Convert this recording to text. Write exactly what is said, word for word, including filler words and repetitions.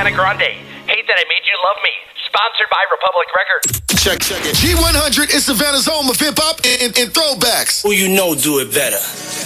Ariana Grande. Hate That I Made You Love Me. Sponsored by Republic Records. Check, check it. G one hundred is Savannah's home of hip-hop and, and throwbacks. Who you know do it better.